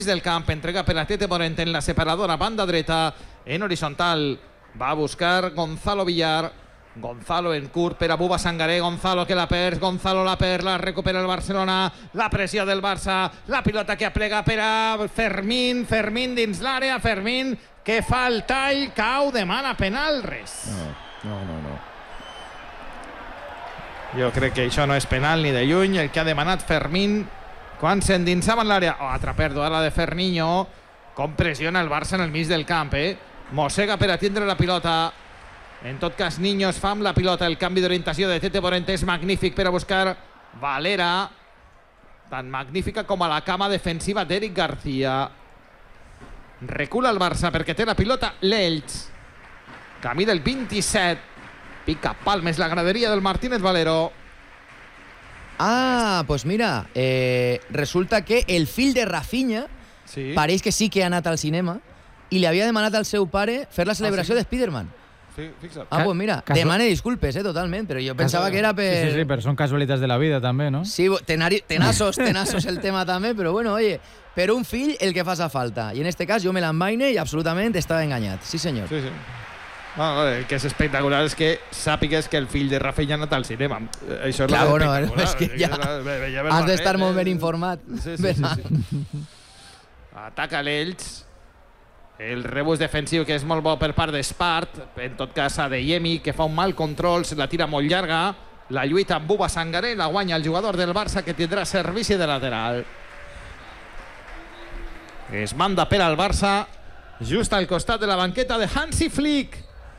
del camp, entrega per a Tete Morent en la separadora, banda dreta, en horitzontal, va a buscar Gonzalo Villar, Gonzalo en curt per a Buba Sangaré, Gonzalo que la perd, Gonzalo la perd, la recupera el Barcelona, la pressió del Barça, la pilota que aplega per a Fermín, Fermín dins l'àrea, Fermín que fa el tall, cau, demana penal, res. No. Jo crec que això no és penal ni de lluny, el que ha demanat Fermín quan s'endinsava en l'àrea. Altra pèrdua la de Ferniño, com pressiona el Barça en el mig del camp, mossega per a tindre la pilota. En tot cas, Niños fa amb la pilota. El canvi d'orientació de Tete Morent és magnífic per a buscar Valera, tan magnífica com a la cama defensiva d'Eric García. Recula el Barça perquè té la pilota l'Elx. Camí del 27. Pica palmes la graderia del Martínez Valero. Pues mira, resulta que el fill de Rafinha pareix que sí que ha anat al cinema i li havia demanat al seu pare fer la celebració de Spider-Man. Sí, fixa't. Pues mira, demane disculpes, totalment, però jo pensava que era per... Sí, però són casualitats de la vida, també, no? Sí, tenassos el tema també, però bueno, oye, per un fill el que faça falta. I en este cas jo me l'envaine i absolutament estava enganyat. Sí, senyor. Sí. Bueno, el que és espectacular és que sàpigues que el fill de Rafinha ha anat al cinema. Això és espectacular. És que ja has d'estar molt ben informat. Sí. Ataca l'Elx. El rebús defensiu que és molt bo per part d'Espart. En tot cas, Adeyemi, que fa un mal control, se la tira molt llarga. La lluita amb Buba Sangaré, la guanya el jugador del Barça, que tindrà servici de lateral. Es manda per al Barça, just al costat de la banqueta de Hansi Flick.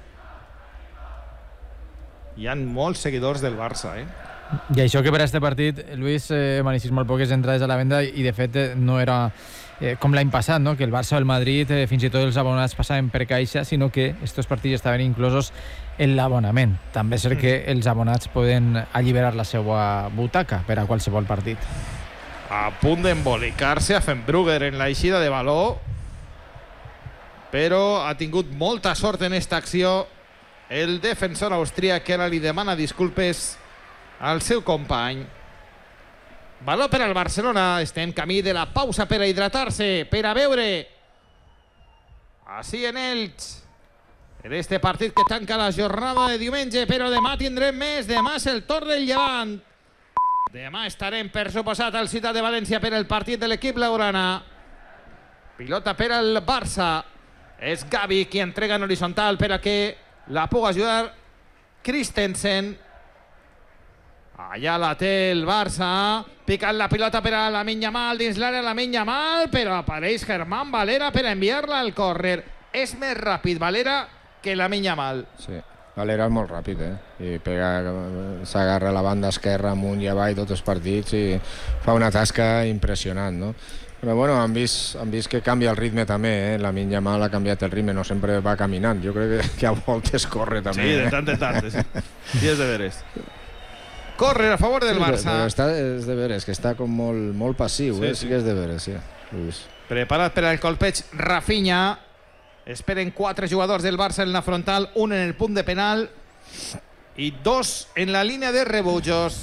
Hi ha molts seguidors del Barça, I això que per a aquest partit, Luis, m'han existit molt poques entrades a la venda i de fet no era com l'any passat, no? Que el Barça o el Madrid fins i tot els abonats passaven per caixa, sinó que aquests partits estaven inclosos en l'abonament. També és cert que els abonats poden alliberar la seva butaca per a qualsevol partit. A punt d'embolicar-se a Fenbrugger en la eixida de baló, però ha tingut molta sort en esta acció el defensor austríac, que ara li demana disculpes al seu company. Baló per al Barcelona. Estem camí de la pausa per a hidratar-se, per a veure així en Elx en este partit que tanca la jornada de diumenge, però demà tindrem més. Demà és el torn del Llevant. Demà estarem, per suposat, al Ciutat de València per el partit de l'equip blaugrana. Pilota per al Barça. És Gavi qui entrega en horitzontal per a que la pugui ajudar Christensen. Allà la té el Barça, picant la pilota per a Lamine Yamal, dins l'àrea Lamine Yamal, però apareix Germán Valera per enviar-la al córner. És més ràpid Valera que Lamine Yamal. Sí, Valera és molt ràpid, i s'agarra a la banda esquerra amunt i avall tots els partits i fa una tasca impressionant, no? Però bueno, han vist que canvia el ritme també, Lamine Yamal ha canviat el ritme, no sempre va caminant, jo crec que a voltes corre també. Sí, de tant en tant, sí, és de veres. Corre a favor del Barça. És de veres, que està com molt passiu, sí que és de veres, sí. Preparat per al colpeig Rafinha. Esperen 4 jugadors del Barça en la frontal, un en el punt de penal i 2 en la línia de rebutjos.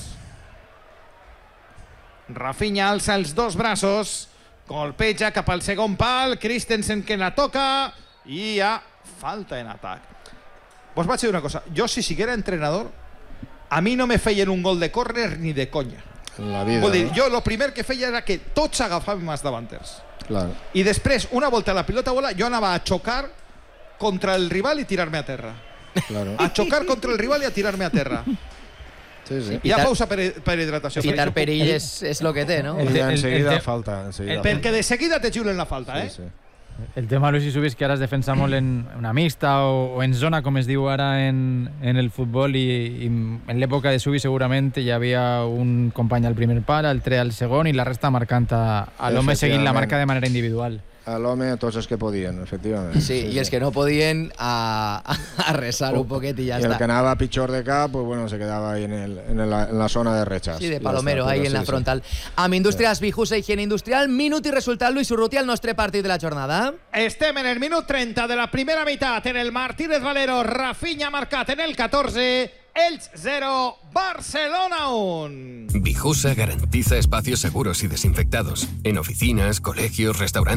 Rafinha alça els 2 braços, colpeja cap al segon pal, Christensen que la toca i hi ha falta en atac. Vos vaig dir una cosa, jo si siguera entrenador, a mi no me feien un gol de córner ni de conya. Vull dir, jo el primer que feia era que tots agafàvem els davanters. I després, una volta la pilota vola, jo anava a xocar contra el rival i tirar-me a terra. A xocar contra el rival i a tirar-me a terra. Hi ha pausa per hidratació. Pitar perill és el que té, no? Enseguida falta. Perquè de seguida te xiulen la falta, El tema, Luis, és que ara es defensa molt en una mixta o en zona, com es diu ara en el futbol, i en l'època de Subi segurament hi havia un company al primer pal, el 3 al segon i la resta marcant a l'home seguint la marca de manera individual. A l'home, a tots els que podien, efectivament. Sí, i els que no podien a resar un poquet i ja està. I el que anava pitjor de cap, pues bueno, se quedava ahí en la zona de rechaz. Sí, de Palomero, ahí en la frontal. Amb Indústries Bijusa, higiene industrial, minut i resultat, Luis Urrutia, el nostre partit de la jornada. Estem en el minut 30 de la primera meitat, en el Martínez Valero. Rafinha marcat en el 14, Elx 0, Barcelona 1. Bijusa garantiza espacios seguros y desinfectados en oficinas, colegios, restaurantes.